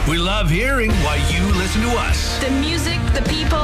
We love hearing why you listen to us. The music, the people,